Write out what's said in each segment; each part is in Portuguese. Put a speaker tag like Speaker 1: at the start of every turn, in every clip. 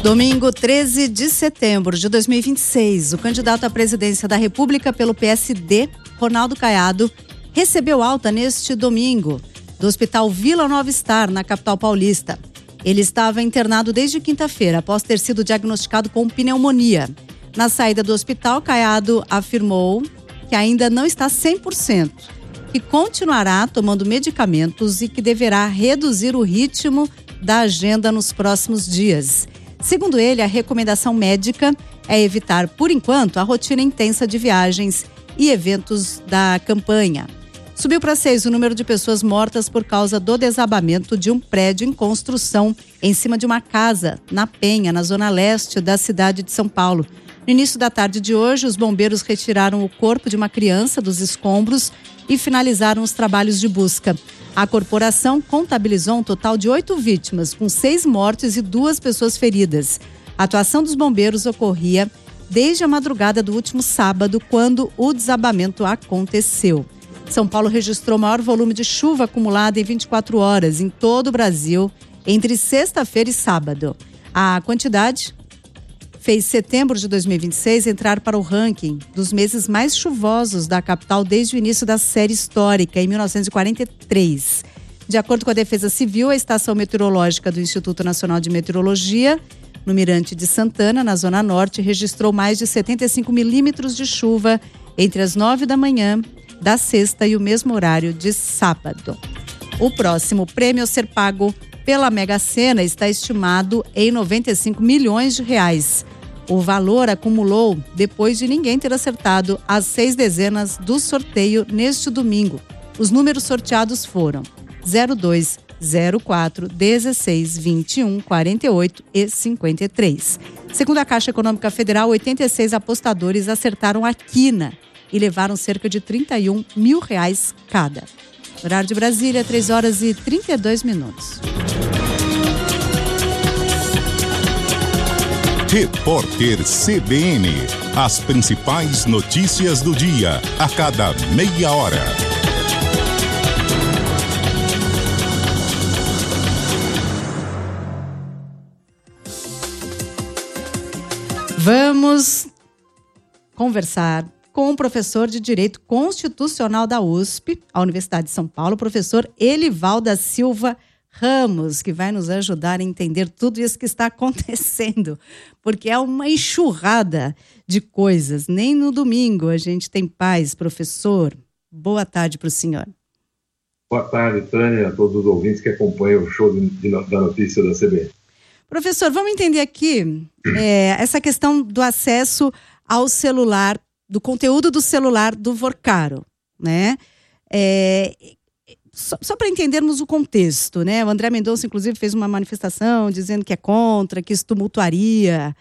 Speaker 1: Domingo 13 de setembro de 2026, o candidato à presidência da República pelo PSD, Ronaldo Caiado, recebeu alta neste domingo do Hospital Vila Nova Star, na capital paulista. Ele estava internado desde quinta-feira, após ter sido diagnosticado com pneumonia. Na saída do hospital, Caiado afirmou que ainda não está 100%, que continuará tomando medicamentos e que deverá reduzir o ritmo da agenda nos próximos dias. Segundo ele, a recomendação médica é evitar, por enquanto, a rotina intensa de viagens e eventos da campanha. Subiu para 6 o número de pessoas mortas por causa do desabamento de um prédio em construção em cima de uma casa, na Penha, na zona leste da cidade de São Paulo. No início da tarde de hoje, os bombeiros retiraram o corpo de uma criança dos escombros e finalizaram os trabalhos de busca. A corporação contabilizou um total de 8 vítimas, com 6 mortes e 2 pessoas feridas. A atuação dos bombeiros ocorria desde a madrugada do último sábado, quando o desabamento aconteceu. São Paulo registrou o maior volume de chuva acumulada em 24 horas em todo o Brasil, entre sexta-feira e sábado. A quantidade fez setembro de 2026 entrar para o ranking dos meses mais chuvosos da capital desde o início da série histórica, em 1943. De acordo com a Defesa Civil, a estação meteorológica do Instituto Nacional de Meteorologia, no Mirante de Santana, na Zona Norte, registrou mais de 75 milímetros de chuva entre as 9 da manhã da sexta e o mesmo horário de sábado. O próximo prêmio a ser pago pela Mega Sena está estimado em 95 milhões de reais. O valor acumulou depois de ninguém ter acertado as 6 dezenas do sorteio neste domingo. Os números sorteados foram 02, 04, 16, 21, 48 e 53. Segundo a Caixa Econômica Federal, 86 apostadores acertaram a quina e levaram cerca de 31 mil reais cada. Horário de Brasília, 3 horas e 32 minutos.
Speaker 2: Repórter CBN. As principais notícias do dia, a cada meia hora.
Speaker 1: Vamos conversar com o professor de Direito Constitucional da USP, a Universidade de São Paulo, professor Elival da Silva Ramos, que vai nos ajudar a entender tudo isso que está acontecendo, porque é uma enxurrada de coisas. Nem no domingo a gente tem paz, professor. Boa tarde para o senhor.
Speaker 3: Boa tarde, Tânia, a todos os ouvintes que acompanham o show da notícia da CBN.
Speaker 1: Professor, vamos entender aqui essa questão do acesso ao celular, do conteúdo do celular do Vorcaro, né? Só para entendermos o contexto, né? O André Mendonça, inclusive, fez uma manifestação dizendo que é contra, que isso tumultuaria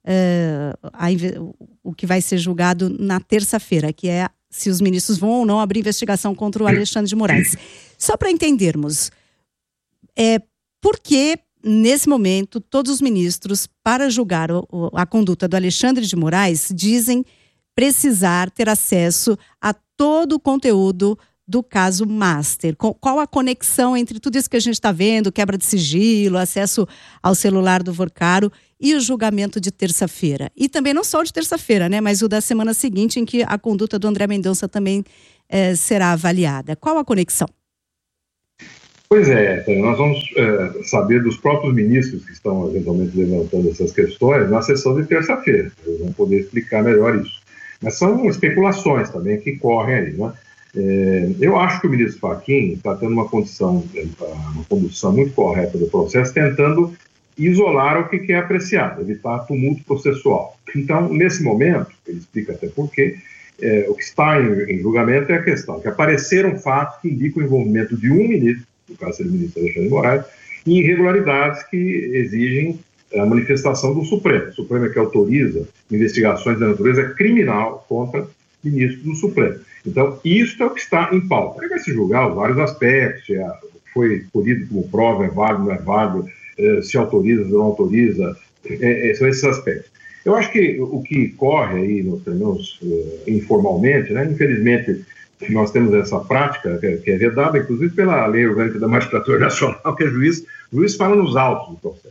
Speaker 1: o que vai ser julgado na terça-feira, que é se os ministros vão ou não abrir investigação contra o Alexandre de Moraes. Só para entendermos, por que, nesse momento, todos os ministros, para julgar a conduta do Alexandre de Moraes, dizem precisar ter acesso a todo o conteúdo do caso Master? Qual a conexão entre tudo isso que a gente está vendo, quebra de sigilo, acesso ao celular do Vorcaro e o julgamento de terça-feira? E também não só o de terça-feira, né, mas o da semana seguinte, em que a conduta do André Mendonça também será avaliada. Qual a conexão?
Speaker 3: Pois é, nós vamos saber dos próprios ministros que estão eventualmente levantando essas questões na sessão de terça-feira. Eles vão poder explicar melhor isso. Mas são especulações também que correm aí, né? Eu acho que o ministro Fachin está tendo uma condução muito correta do processo, tentando isolar o que é apreciado, evitar tumulto processual. Então, nesse momento, ele explica até por quê, o que está em julgamento é a questão que apareceram fatos que indicam o envolvimento de um ministro, no caso do ministro Alexandre de Moraes, em irregularidades que exigem a manifestação do Supremo. O Supremo é que autoriza investigações da natureza criminal contra ministros do Supremo. Então, isso é o que está em pauta. Aí vai se julgar os vários aspectos, se foi colhido como prova, é válido, não é válido, se autoriza ou não autoriza, são esses aspectos. Eu acho que o que corre aí, pelo menos informalmente, né, infelizmente, nós temos essa prática que é vedada, inclusive pela Lei Orgânica da Magistratura Nacional, que é juiz fala nos autos do processo.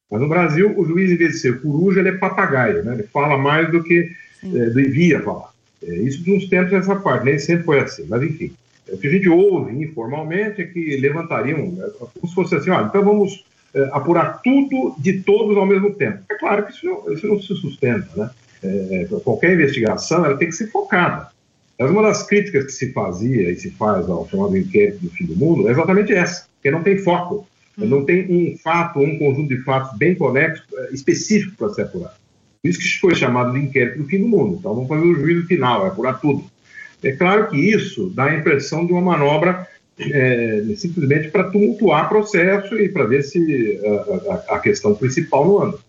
Speaker 3: Mas no Brasil, o juiz, em vez de ser coruja, ele é papagaio, né? Ele fala mais do que devia falar. Isso de uns tempos essa parte, nem sempre foi assim, mas enfim. O que a gente ouve informalmente é que levantariam, como se fosse assim, olha, então vamos apurar tudo de todos ao mesmo tempo. É claro que isso não se sustenta, né? Qualquer investigação ela tem que ser focada. Mas uma das críticas que se fazia e se faz ao chamado inquérito do fim do mundo é exatamente essa, porque não tem foco. Não tem um fato, um conjunto de fatos bem conexos, específico para ser apurado. Por isso que foi chamado de inquérito do fim do mundo. Então vamos fazer o juízo final, apurar tudo. É claro que isso dá a impressão de uma manobra simplesmente para tumultuar o processo e para ver se a questão principal não anda.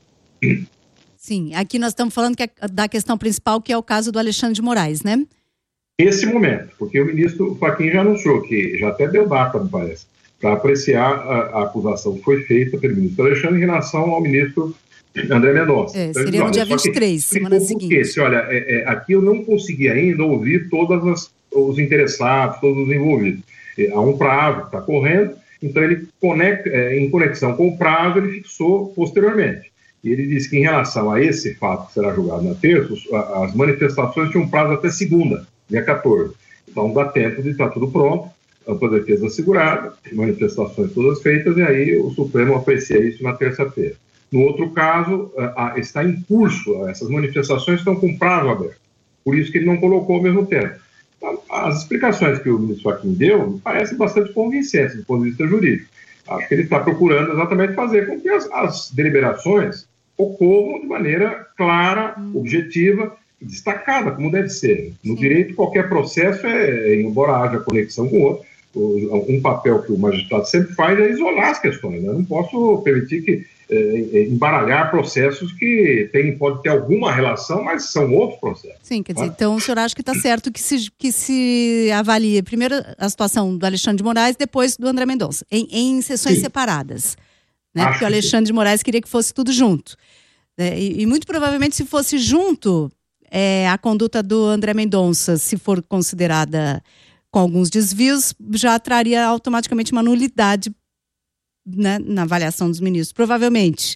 Speaker 1: Sim, aqui nós estamos falando da questão principal, que é o caso do Alexandre de Moraes, né?
Speaker 3: Esse momento, porque o ministro Fachin já anunciou que já até deu data, me parece, para apreciar a acusação que foi feita pelo ministro Alexandre em relação ao ministro André Mendonça. Então,
Speaker 1: seria no dia 23, semana seguinte.
Speaker 3: Olha, aqui eu não consegui ainda ouvir todos os interessados, todos os envolvidos. Há um prazo que está correndo, então ele em conexão com o prazo, ele fixou posteriormente. E ele disse que em relação a esse fato que será julgado na terça, as manifestações tinham um prazo até segunda, dia 14. Então dá tempo de estar tudo pronto, ampla defesa assegurada, manifestações todas feitas, e aí o Supremo aprecia isso na terça-feira. No outro caso, está em curso, essas manifestações estão com prazo aberto, por isso que ele não colocou ao mesmo tempo. As explicações que o ministro Fachin deu me parecem bastante convincentes do ponto de vista jurídico. Acho que ele está procurando exatamente fazer com que as deliberações ocorram de maneira clara, objetiva e destacada, como deve ser. No direito, qualquer processo, embora haja conexão com o outro, um papel que o magistrado sempre faz é isolar as questões. Né? Eu não posso permitir que embaralhar processos que pode ter alguma relação, mas são outros processos.
Speaker 1: Sim, quer dizer, então o senhor acha que está certo que se avalie primeiro a situação do Alexandre de Moraes, depois do André Mendonça, em sessões separadas. Né? Porque o Alexandre de Moraes queria que fosse tudo junto. E muito provavelmente, se fosse junto, a conduta do André Mendonça, se for considerada com alguns desvios, já traria automaticamente uma nulidade, né, na avaliação dos ministros, provavelmente.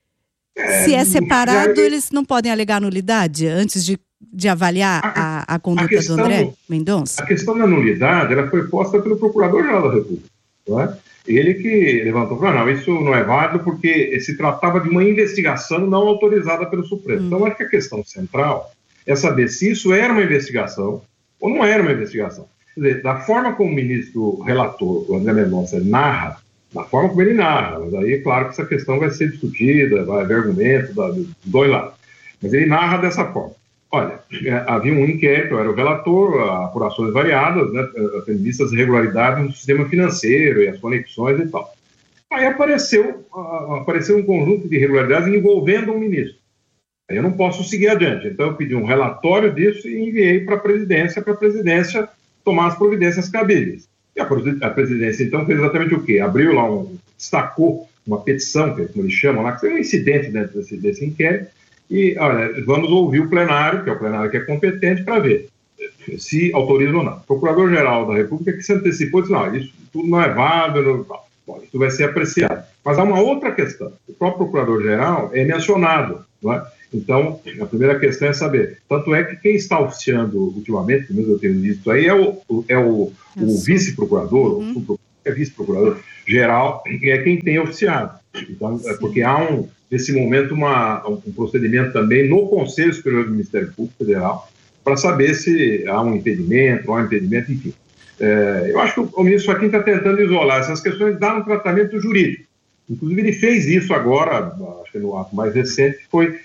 Speaker 1: Se é separado, eles não podem alegar nulidade antes de avaliar a conduta do André Mendonça?
Speaker 3: A questão da nulidade, ela foi posta pelo Procurador-Geral da República, não é? Ele que levantou e falou, não, isso não é válido porque se tratava de uma investigação não autorizada pelo Supremo. Então, acho que a questão central é saber se isso era uma investigação ou não era uma investigação. Quer dizer, da forma como o ministro relator, o André Mendonça, narra, da forma como ele narra, mas aí é claro que essa questão vai ser discutida, vai haver argumento dos dois lados. Mas ele narra dessa forma. Olha, havia um inquérito, era o relator, apurações variadas, né, tendo visto as irregularidades no sistema financeiro e as conexões e tal. Aí apareceu um conjunto de irregularidades envolvendo um ministro. Aí eu não posso seguir adiante. Então eu pedi um relatório disso e enviei para a presidência tomar as providências cabíveis. E a presidência, então, fez exatamente o quê? Abriu lá destacou uma petição, que é como eles chamam lá, que foi um incidente dentro desse inquérito, e, olha, vamos ouvir o plenário, que é o plenário que é competente, para ver se autoriza ou não. O Procurador-Geral da República que se antecipou e disse, não, isso tudo não é válido, bom, isso vai ser apreciado. Mas há uma outra questão. O próprio Procurador-Geral é mencionado, não é? Então, a primeira questão é saber. Tanto é que quem está oficiando ultimamente, pelo menos eu tenho visto aí, é o vice-procurador, o vice-procurador-geral, que é quem tem oficiado. Então, porque há nesse momento um procedimento também no Conselho Superior do Ministério Público Federal para saber se há um impedimento, enfim. Eu acho que o ministro Fachin está tentando isolar essas questões e dar um tratamento jurídico. Inclusive, ele fez isso agora, acho que no ato mais recente, que foi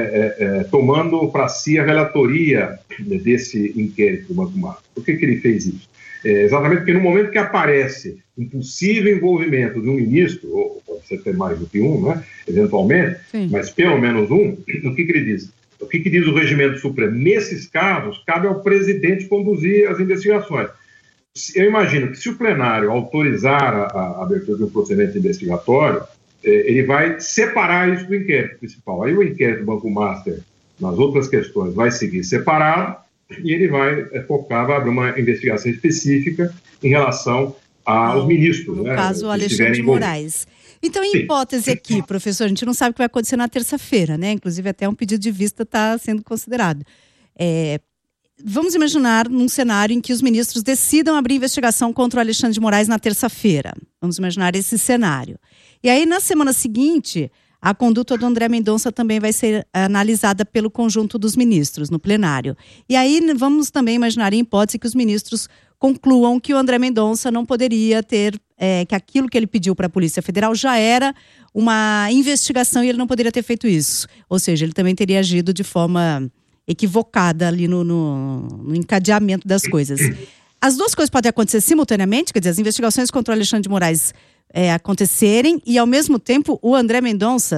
Speaker 3: tomando para si a relatoria desse inquérito do Banco Master. Por que ele fez isso? Exatamente porque no momento que aparece um possível envolvimento de um ministro, ou pode ser até mais do que um, né, eventualmente, sim, mas pelo menos um, o que ele diz? O que diz o Regimento Supremo? Nesses casos, cabe ao presidente conduzir as investigações. Eu imagino que se o plenário autorizar a abertura de um procedimento investigatório, ele vai separar isso do inquérito principal. Aí o inquérito do Banco Master, nas outras questões, vai seguir separado e ele vai focar, vai abrir uma investigação específica em relação aos ministros.
Speaker 1: No caso, Alexandre de Moraes. Então, em hipótese aqui, professor, a gente não sabe o que vai acontecer na terça-feira, né? Inclusive, até um pedido de vista está sendo considerado. Vamos imaginar num cenário em que os ministros decidam abrir investigação contra o Alexandre de Moraes na terça-feira. Vamos imaginar esse cenário. E aí, na semana seguinte, a conduta do André Mendonça também vai ser analisada pelo conjunto dos ministros, no plenário. E aí, vamos também imaginar, em hipótese, que os ministros concluam que o André Mendonça não poderia ter, que aquilo que ele pediu para a Polícia Federal já era uma investigação e ele não poderia ter feito isso. Ou seja, ele também teria agido de forma equivocada ali no encadeamento das coisas. As duas coisas podem acontecer simultaneamente, quer dizer, as investigações contra o Alexandre de Moraes acontecerem e, ao mesmo tempo, o André Mendonça,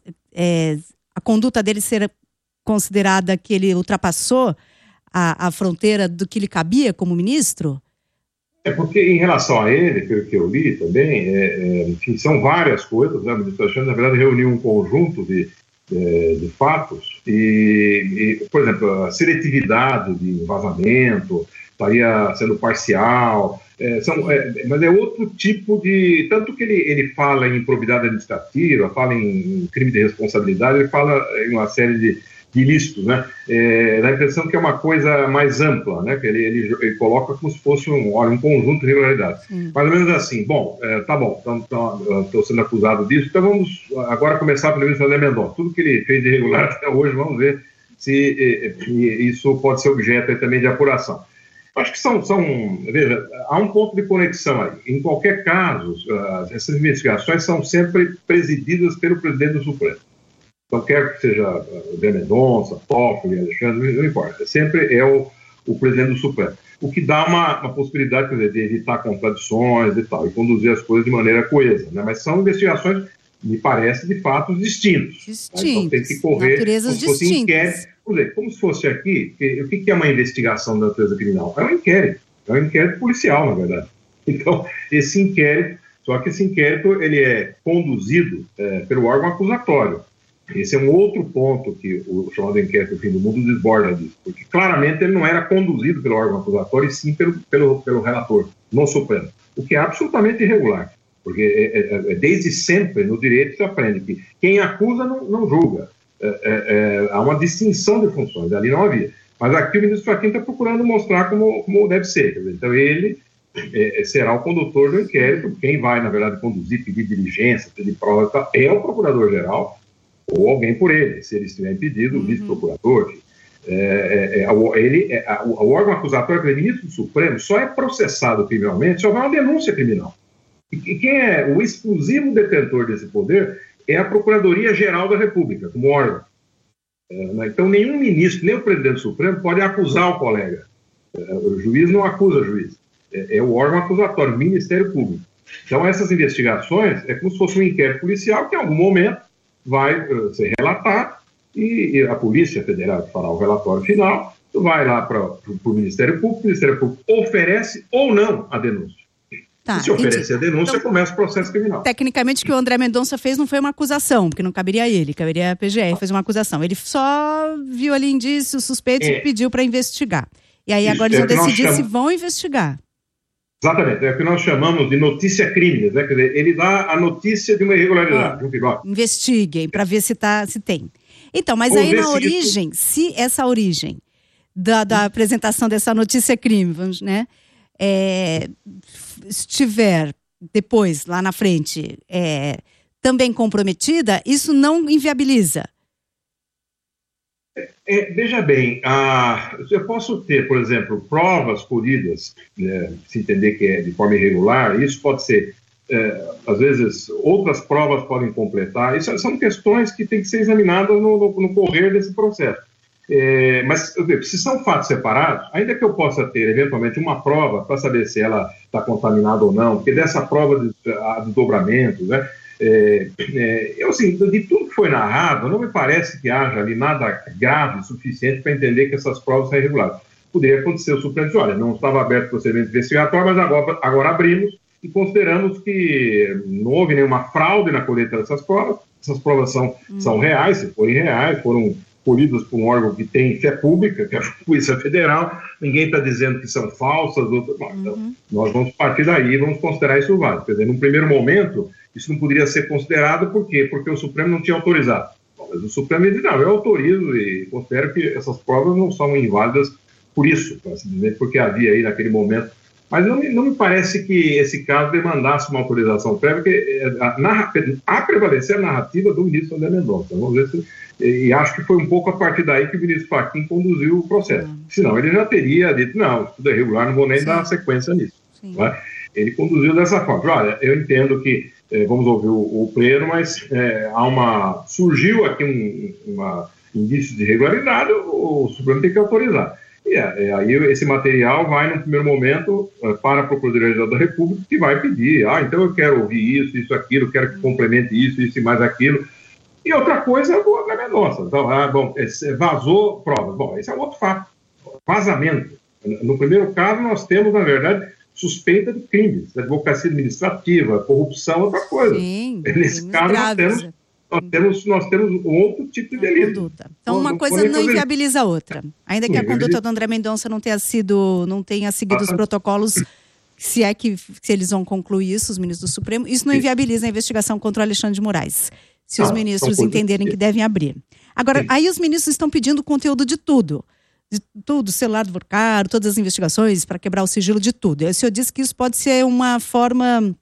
Speaker 1: a conduta dele ser considerada que ele ultrapassou a fronteira do que lhe cabia como ministro?
Speaker 3: Porque em relação a ele, pelo que eu li também, enfim, são várias coisas, né? O ministro Alexandre, na verdade, reuniu um conjunto de fatos e, por exemplo, a seletividade de vazamento estaria sendo parcial, mas é outro tipo de... Tanto que ele fala em improbidade administrativa, fala em crime de responsabilidade, ele fala em uma série de ilícitos, né? Dá a impressão que é uma coisa mais ampla, né? Que ele coloca como se fosse um conjunto de irregularidades. Mais ou menos assim, tá bom, estou sendo acusado disso, então vamos agora começar pelo ministro André Mendonça. Tudo que ele fez de irregular até hoje, vamos ver se isso pode ser objeto aí também de apuração. Acho que veja, há um ponto de conexão aí. Em qualquer caso, essas investigações são sempre presididas pelo presidente do Supremo. Então, quer que seja André Mendonça, Toffoli, Alexandre, não importa. Sempre é o presidente do Supremo. O que dá uma possibilidade, quer dizer, de evitar contradições e tal, e conduzir as coisas de maneira coesa, né? Mas são investigações, me parece, de fatos distintos. Tá? Então tem que correr como se fosse inquérito. Por exemplo, como se fosse aqui, o que é uma investigação da natureza criminal? É um inquérito policial, na verdade. Então, esse inquérito, só que esse inquérito ele é conduzido pelo órgão acusatório. Esse é um outro ponto que o chamado inquérito do fim do mundo desborda disso, porque claramente ele não era conduzido pelo órgão acusatório, e sim pelo relator no Supremo, o que é absolutamente irregular, porque desde sempre no direito se aprende que quem acusa não julga, há uma distinção de funções, ali não havia, mas aqui o ministro Fachin está procurando mostrar como deve ser, então ele será o condutor do inquérito, quem vai na verdade conduzir, pedir diligência, pedir prova, é o procurador-geral, ou alguém por ele, se ele estiver impedido, o vice-procurador. O órgão acusatório, que é o ministro do Supremo, só é processado criminalmente se houver uma denúncia criminal. E quem é o exclusivo detentor desse poder é a Procuradoria-Geral da República, como órgão. Então, nenhum ministro, nem o presidente do Supremo, pode acusar o colega. O juiz não acusa o juiz. É o órgão acusatório, o Ministério Público. Então, essas investigações é como se fosse um inquérito policial que, em algum momento, vai ser relatado e a Polícia Federal fará o relatório final, vai lá para o Ministério Público, o Ministério Público oferece ou não a denúncia.
Speaker 1: Tá,
Speaker 3: se oferecer a denúncia, então, começa o processo criminal.
Speaker 1: Tecnicamente, o que o André Mendonça fez não foi uma acusação, porque não caberia a ele, caberia a PGR, fez uma acusação. Ele só viu ali indícios suspeitos e pediu para investigar. E aí agora eles vão decidir se vão investigar. Exatamente, é o que nós chamamos de notícia crime, né? Quer dizer, ele dá a notícia de uma irregularidade, de um bigode. Investiguem, para ver se tem. Então, mas aí na origem, se essa origem da apresentação dessa notícia crime, vamos, né, estiver depois, lá na frente, também comprometida, isso não inviabiliza. Veja bem, eu posso ter, por exemplo, provas colhidas, se entender que é de forma irregular, isso pode ser, às vezes, outras provas podem completar, isso são questões que têm que ser examinadas no correr desse processo. Mas, se são fatos separados, ainda que eu possa ter, eventualmente, uma prova para saber se ela está contaminada ou não, porque dessa prova há desdobramentos, né? Assim, de tudo que foi narrado, não me parece que haja ali nada grave o suficiente para entender que essas provas são irregulares. Poderia acontecer o Supremo dizer, olha, não estava aberto o procedimento investigatório, mas agora abrimos e consideramos que não houve nenhuma fraude na colheita dessas provas são reais, se forem reais, foram
Speaker 3: colhidas por um órgão que tem fé pública, que é a Polícia Federal, ninguém está dizendo que são falsas. Então, nós vamos partir daí e vamos considerar isso válido. Quer dizer, num primeiro momento, isso não poderia ser considerado, por quê? Porque o Supremo não tinha autorizado. Bom, mas o Supremo disse, não, eu autorizo e considero que essas provas não são inválidas por isso, para se dizer, porque havia aí naquele momento. Mas não me parece que esse caso demandasse uma autorização prévia, porque a prevalecer a narrativa do ministro André Mendonça. Vamos ver se... E acho que foi um pouco a partir daí que o ministro Fachin conduziu o processo. Senão ele já teria dito, não, tudo é irregular, não vou nem dar sequência nisso. Né? Ele conduziu dessa forma. Olha, eu entendo que, vamos ouvir o pleno, mas surgiu aqui um indício de irregularidade, o Supremo tem que autorizar. E aí esse material vai, no primeiro momento, para a Procuradoria-Geral da República, que vai pedir, então eu quero ouvir isso, aquilo, quero que complemente isso e mais aquilo. E outra coisa é o André Mendonça. Então, vazou provas. Bom, esse é um outro fato. Vazamento. No primeiro caso, nós temos, na verdade, suspeita de crimes, advocacia administrativa, corrupção, outra coisa.
Speaker 1: Sim,
Speaker 3: nesse caso, nós temos um outro tipo de delito.
Speaker 1: Conduta. Então, uma coisa não inviabiliza a outra. Ainda que a conduta do André Mendonça não tenha seguido os protocolos, se eles vão concluir isso, os ministros do Supremo, isso não inviabiliza a investigação contra o Alexandre de Moraes. Se os ministros entenderem que devem abrir. Agora, aí os ministros estão pedindo conteúdo de tudo. De tudo, celular do Vorcaro, todas as investigações, para quebrar o sigilo de tudo. E o senhor disse que isso pode ser uma forma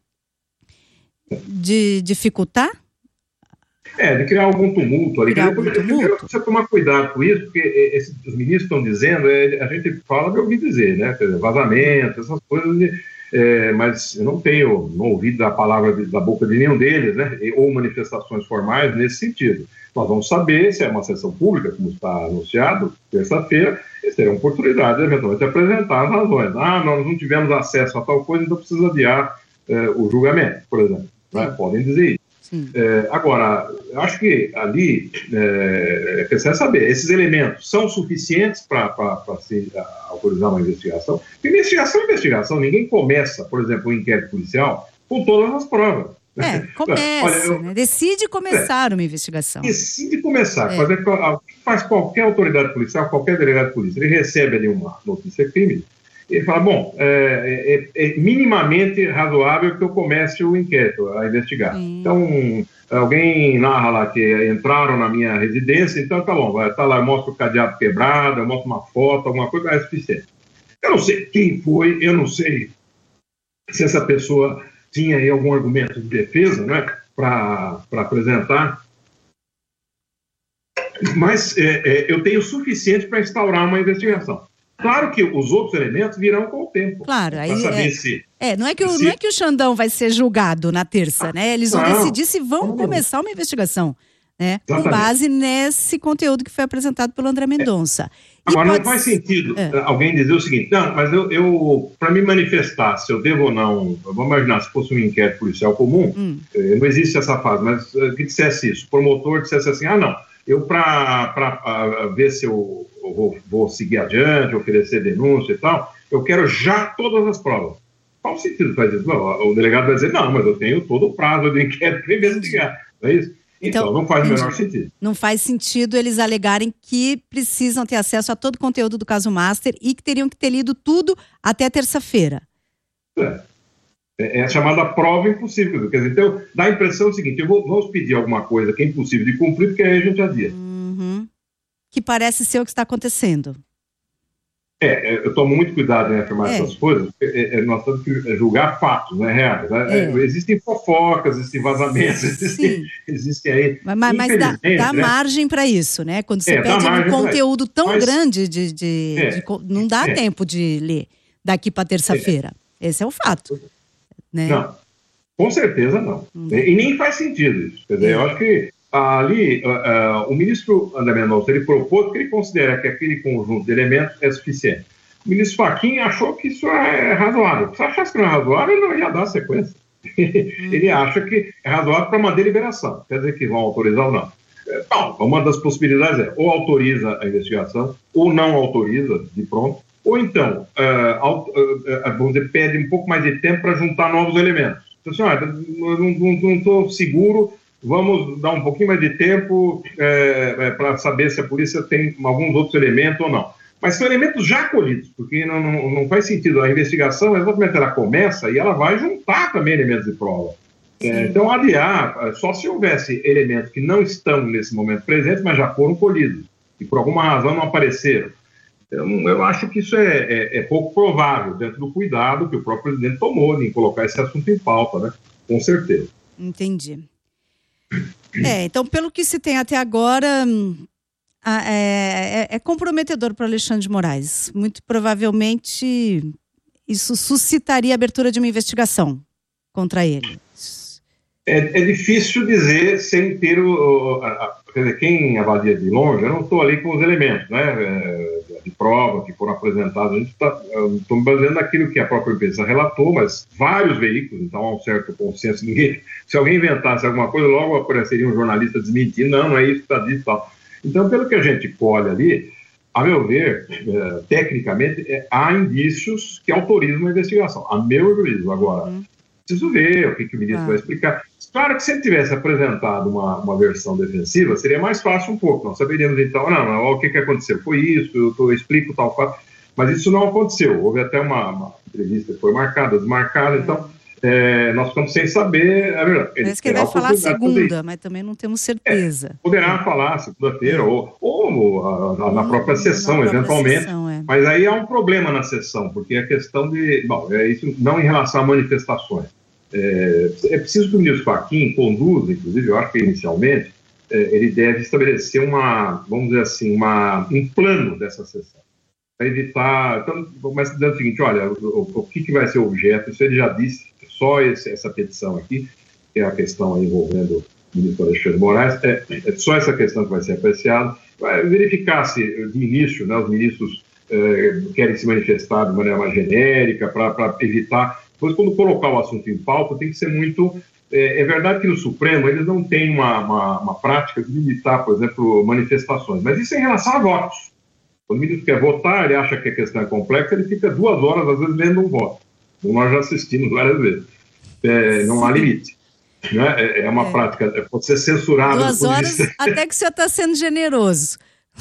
Speaker 1: de dificultar?
Speaker 3: De criar algum tumulto ali. Primeiro, precisa tomar cuidado com isso, porque os ministros estão dizendo, a gente fala de ouvir dizer, né? Quer dizer, vazamento, essas coisas, mas eu não ouvi da palavra da boca de nenhum deles, né? Ou manifestações formais nesse sentido. Nós vamos saber se é uma sessão pública, como está anunciado, terça-feira, eles terão oportunidade de eventualmente apresentar as razões. Nós não tivemos acesso a tal coisa, então precisa adiar o julgamento, por exemplo. Né? Podem dizer isso. Agora, eu acho que ali precisa saber, esses elementos são suficientes para se autorizar uma investigação? Porque investigação, ninguém começa, por exemplo, um inquérito policial com todas as provas.
Speaker 1: Começa, decide começar uma investigação.
Speaker 3: Decide começar. Faz qualquer autoridade policial, qualquer delegado de polícia, ele recebe ali uma notícia crime, ele fala, bom, é minimamente razoável que eu comece o inquérito, a investigar. Então, alguém narra lá que entraram na minha residência, então tá bom, tá lá, eu mostro o cadeado quebrado, eu mostro uma foto, alguma coisa, é suficiente. Eu não sei quem foi, eu não sei se essa pessoa tinha aí algum argumento de defesa, né, para apresentar, mas eu tenho o suficiente para instaurar uma investigação. Claro que os outros elementos virão com o tempo.
Speaker 1: Claro, aí não é que o Xandão vai ser julgado na terça, né? Eles vão decidir se vão começar uma investigação, né? Com base nesse conteúdo que foi apresentado pelo André Mendonça.
Speaker 3: Agora, não faz sentido alguém dizer o seguinte, não, mas eu para me manifestar se eu devo ou não, vamos imaginar, se fosse um inquérito policial comum, não existe essa fase, mas que dissesse isso, o promotor dissesse assim, não, eu para ver se eu vou seguir adiante, oferecer denúncia e tal, eu quero já todas as provas. Qual sentido faz isso? Não, o delegado vai dizer, não, mas eu tenho todo o prazo do inquérito para investigar, não é isso? Então não faz o menor sentido. Não
Speaker 1: faz sentido eles alegarem que precisam ter acesso a todo o conteúdo do caso Master e que teriam que ter lido tudo até terça-feira.
Speaker 3: É a chamada prova impossível. Quer dizer, então, dá a impressão do seguinte, vamos pedir alguma coisa que é impossível de cumprir, porque aí a gente adia.
Speaker 1: Que parece ser o que está acontecendo.
Speaker 3: Eu tomo muito cuidado em afirmar essas coisas, porque nós temos que julgar fatos, né, reais. Existem fofocas, existem vazamentos, existem aí...
Speaker 1: Mas dá margem para isso, né? Quando você pede um conteúdo tão grande, não dá tempo de ler daqui para terça-feira. Esse é o fato. Né?
Speaker 3: Não, com certeza não. E nem faz sentido isso. Quer dizer, eu acho que ali o ministro André Mendonça, ele propôs que ele considera que aquele conjunto de elementos é suficiente. O ministro Fachin achou que isso é razoável. Se achasse que não é razoável, ele não ia dar sequência. Ele acha que é razoável para uma deliberação. Quer dizer que vão autorizar ou não. Uma das possibilidades é ou autoriza a investigação, ou não autoriza de pronto, ou então, vamos dizer, pede um pouco mais de tempo para juntar novos elementos. Então, assim, eu não estou seguro vamos dar um pouquinho mais de tempo para saber se a polícia tem alguns outros elementos ou não. Mas são elementos já colhidos, porque não faz sentido. A investigação, exatamente, ela começa e ela vai juntar também elementos de prova. Então, adiar, só se houvesse elementos que não estão nesse momento presentes, mas já foram colhidos, e por alguma razão não apareceram. Eu acho que isso é pouco provável, dentro do cuidado que o próprio presidente tomou em colocar esse assunto em pauta, né? Com certeza.
Speaker 1: Entendi. Então, pelo que se tem até agora, é comprometedor para Alexandre de Moraes. Muito provavelmente, isso suscitaria a abertura de uma investigação contra ele.
Speaker 3: É difícil dizer sem ter quem avalia de longe. Eu não estou ali com os elementos, né, de prova que foram apresentados. A gente estou me baseando naquilo que a própria imprensa relatou, mas vários veículos, então há um certo consenso. Se alguém inventasse alguma coisa, logo apareceria um jornalista desmentindo, não é isso que está dito e tal. Então, pelo que a gente colhe ali, a meu ver, tecnicamente, há indícios que autorizam a investigação, a meu juízo. Agora, preciso ver o que o ministro vai explicar. Claro que se ele tivesse apresentado uma versão defensiva, seria mais fácil um pouco. Nós saberíamos, então, o que aconteceu? Foi isso, eu explico tal fato. Mas isso não aconteceu. Houve até uma entrevista que foi marcada, desmarcada, então nós ficamos sem saber a verdade.
Speaker 1: Parece que ele vai falar segunda, mas também não temos certeza.
Speaker 3: Poderá falar segunda-feira ou na própria sessão, eventualmente. Mas aí há um problema na sessão, porque a questão de... Bom, isso não em relação a manifestações. É preciso que o ministro Fachin conduza, inclusive, eu acho que inicialmente, ele deve estabelecer vamos dizer assim, um plano dessa sessão, para evitar... Então, começa dizendo o seguinte, olha, o que vai ser o objeto, isso ele já disse, só essa petição aqui, que é a questão envolvendo o ministro Alexandre de Moraes, é só essa questão que vai ser apreciada, vai verificar se, de início, né, os ministros querem se manifestar de maneira mais genérica, para evitar... Depois, quando colocar o assunto em pauta, tem que ser muito... É verdade que no Supremo eles não têm uma prática de limitar, por exemplo, manifestações, mas isso é em relação a votos. Quando o ministro quer votar, ele acha que a questão é complexa, ele fica 2 horas, às vezes, lendo um voto. Nós já assistimos várias vezes. Não há limite. Né? É uma prática, pode ser censurado.
Speaker 1: 2 horas, até que o senhor está sendo generoso.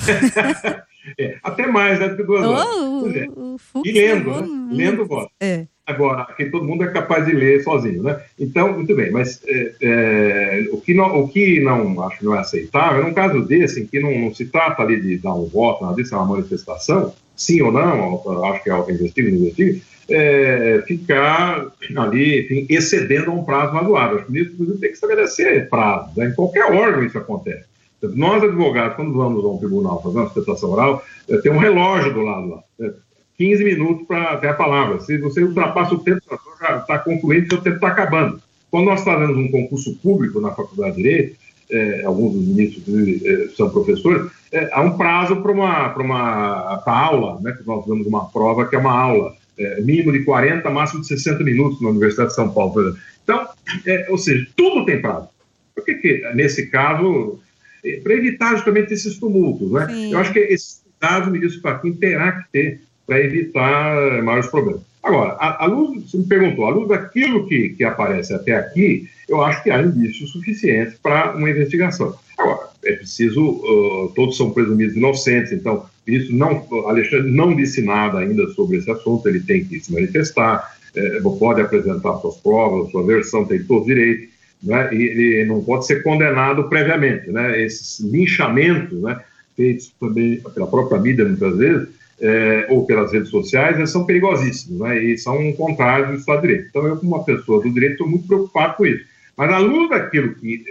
Speaker 3: Até mais, né, do que 2 horas. E lendo o voto. Agora, aqui todo mundo é capaz de ler sozinho, né? Então, muito bem, mas o que não acho que não é aceitável, num caso desse, em que não se trata ali de dar um voto, nada disso, é uma manifestação, sim ou não, acho que é o que investiga, ficar ali, enfim, excedendo um prazo razoável. Acho que o ministro tem que estabelecer prazo, né? Em qualquer órgão isso acontece. Nós, advogados, quando vamos a um tribunal fazer uma sustentação oral, tem um relógio do lado lá, 15 minutos para ter a palavra. Se você ultrapassa o tempo, já está concluindo, seu tempo está acabando. Quando nós fazemos um concurso público na Faculdade de Direito, alguns dos ministros são professores, há um prazo para uma aula, né, que nós damos uma prova que é uma aula, mínimo de 40, máximo de 60 minutos na Universidade de São Paulo. Então, ou seja, tudo tem prazo. Por que nesse caso, para evitar justamente esses tumultos, né? Eu acho que esses cuidados o ministro Fachin terá que ter para evitar maiores problemas. Agora, à luz, você me perguntou, à luz daquilo que aparece até aqui, eu acho que há indícios suficientes para uma investigação. Agora, é preciso, todos são presumidos inocentes, então, Alexandre não disse nada ainda sobre esse assunto, ele tem que se manifestar, pode apresentar suas provas, sua versão, tem todo direito, né? E ele não pode ser condenado previamente, né? Esses linchamentos, né, feitos também pela própria mídia, muitas vezes, ou pelas redes sociais, são perigosíssimos, né? E são contrários do Estado de Direito. Então, eu, como uma pessoa do direito, estou muito preocupado com isso. Mas, à luz daquilo que